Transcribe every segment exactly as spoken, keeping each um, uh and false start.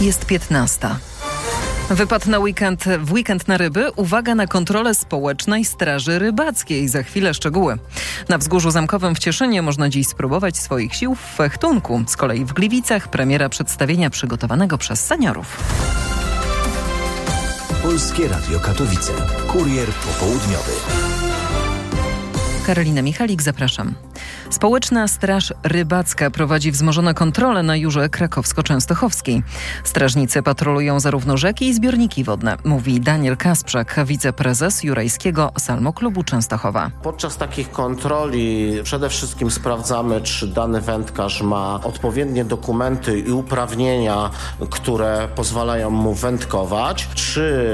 Jest piętnasta. Wypad na weekend, w weekend na ryby. Uwaga na kontrolę Społecznej Straży Rybackiej. Za chwilę szczegóły. Na Wzgórzu Zamkowym w Cieszynie można dziś spróbować swoich sił w fechtunku. Z kolei w Gliwicach premiera przedstawienia przygotowanego przez seniorów. Polskie Radio Katowice. Kurier popołudniowy. Karolina Michalik, zapraszam. Społeczna Straż Rybacka prowadzi wzmożone kontrole na Jurze Krakowsko-Częstochowskiej. Strażnicy patrolują zarówno rzeki i zbiorniki wodne, mówi Daniel Kasprzak, wiceprezes Jurajskiego Salmoklubu Częstochowa. Podczas takich kontroli przede wszystkim sprawdzamy, czy dany wędkarz ma odpowiednie dokumenty i uprawnienia, które pozwalają mu wędkować, czy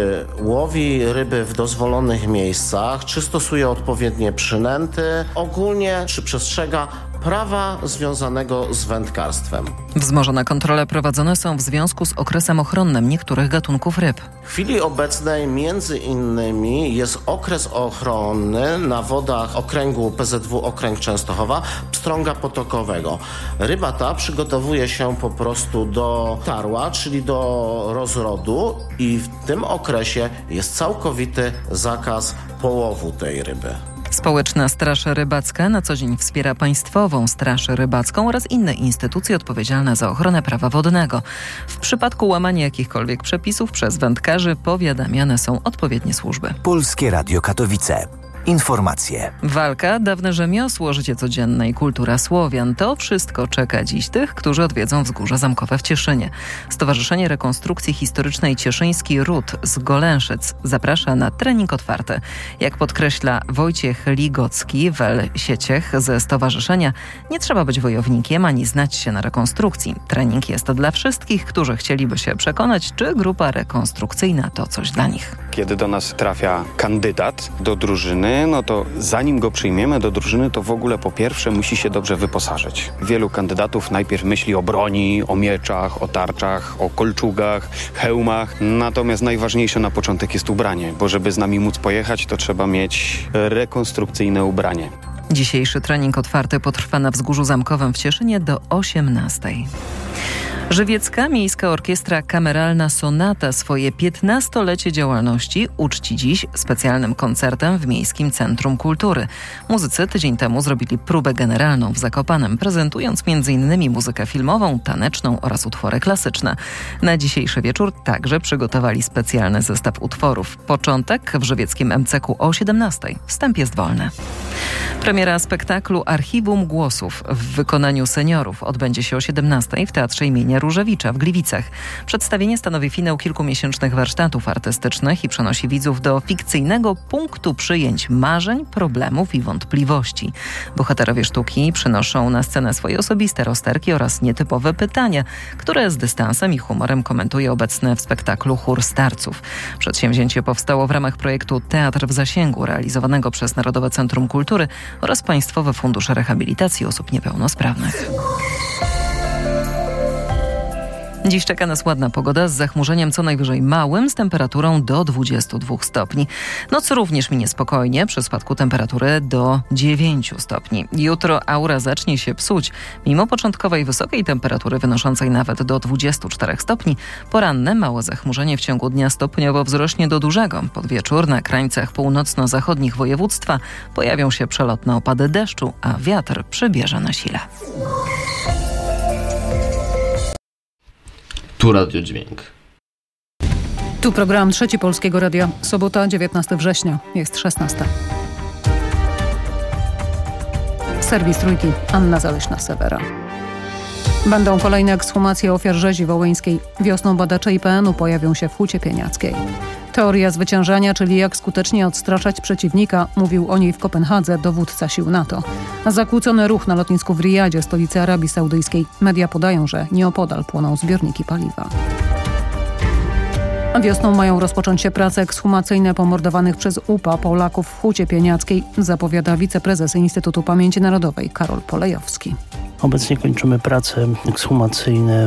łowi ryby w dozwolonych miejscach, czy stosuje odpowiednie przynęty, ogólnie czy przestrzega prawa związanego z wędkarstwem. Wzmożone kontrole prowadzone są w związku z okresem ochronnym niektórych gatunków ryb. W chwili obecnej między innymi jest okres ochronny na wodach okręgu P Z W Okręg Częstochowa pstrąga potokowego. Ryba ta przygotowuje się po prostu do tarła, czyli do rozrodu i w tym okresie jest całkowity zakaz połowu tej ryby. Społeczna Straż Rybacka na co dzień wspiera Państwową Straż Rybacką oraz inne instytucje odpowiedzialne za ochronę prawa wodnego. W przypadku łamania jakichkolwiek przepisów przez wędkarzy powiadamiane są odpowiednie służby. Polskie Radio Katowice. Informacje. Walka, dawne rzemiosło, życie codzienne i kultura Słowian. To wszystko czeka dziś tych, którzy odwiedzą Wzgórze Zamkowe w Cieszynie. Stowarzyszenie Rekonstrukcji Historycznej Cieszyński Ród z Golęszyc zaprasza na trening otwarty. Jak podkreśla Wojciech Ligocki, Wel-Sieciech ze stowarzyszenia, nie trzeba być wojownikiem ani znać się na rekonstrukcji. Trening jest dla wszystkich, którzy chcieliby się przekonać, czy grupa rekonstrukcyjna to coś dla nich. Kiedy do nas trafia kandydat do drużyny, no to zanim go przyjmiemy do drużyny, to w ogóle po pierwsze musi się dobrze wyposażyć. Wielu kandydatów najpierw myśli o broni, o mieczach, o tarczach, o kolczugach, hełmach. Natomiast najważniejsze na początek jest ubranie, bo żeby z nami móc pojechać, to trzeba mieć rekonstrukcyjne ubranie. Dzisiejszy trening otwarty potrwa na Wzgórzu Zamkowym w Cieszynie do osiemnastej. Żywiecka Miejska Orkiestra Kameralna Sonata swoje piętnastolecie działalności uczci dziś specjalnym koncertem w Miejskim Centrum Kultury. Muzycy tydzień temu zrobili próbę generalną w Zakopanem, prezentując między innymi muzykę filmową, taneczną oraz utwory klasyczne. Na dzisiejszy wieczór także przygotowali specjalny zestaw utworów. Początek w żywieckim M C K o siedemnastej. Wstęp jest wolny. Premiera spektaklu Archiwum Głosów w wykonaniu seniorów odbędzie się o siedemnastej w Teatrze imienia Różewicza w Gliwicach. Przedstawienie stanowi finał kilkumiesięcznych warsztatów artystycznych i przenosi widzów do fikcyjnego punktu przyjęć marzeń, problemów i wątpliwości. Bohaterowie sztuki przynoszą na scenę swoje osobiste rozterki oraz nietypowe pytania, które z dystansem i humorem komentuje obecny w spektaklu chór starców. Przedsięwzięcie powstało w ramach projektu Teatr w zasięgu, realizowanego przez Narodowe Centrum Kultury oraz Państwowy Fundusz Rehabilitacji Osób Niepełnosprawnych. Dziś czeka nas ładna pogoda z zachmurzeniem co najwyżej małym, z temperaturą do dwudziestu dwóch stopni. Noc również minie spokojnie, przy spadku temperatury do dziewięciu stopni. Jutro aura zacznie się psuć. Mimo początkowej wysokiej temperatury wynoszącej nawet do dwudziestu czterech stopni, poranne małe zachmurzenie w ciągu dnia stopniowo wzrośnie do dużego. Pod wieczór na krańcach północno-zachodnich województwa pojawią się przelotne opady deszczu, a wiatr przybierze na sile. Tu Radio Dźwięk. Tu program Trzeci Polskiego Radia. Sobota, dziewiętnastego września. Jest szesnasta. Serwis Trójki. Anna Zaleśna-Sewera. Będą kolejne ekshumacje ofiar rzezi wołyńskiej. Wiosną badacze I P N u pojawią się w Hucie Pieniackiej. Teoria zwyciężania, czyli jak skutecznie odstraszać przeciwnika, mówił o niej w Kopenhadze dowódca sił NATO. Zakłócony ruch na lotnisku w Rijadzie, stolicy Arabii Saudyjskiej. Media podają, że nieopodal płoną zbiorniki paliwa. Wiosną mają rozpocząć się prace ekshumacyjne pomordowanych przez U P A Polaków w Hucie Pieniackiej, zapowiada wiceprezes Instytutu Pamięci Narodowej Karol Polejowski. Obecnie kończymy prace ekshumacyjne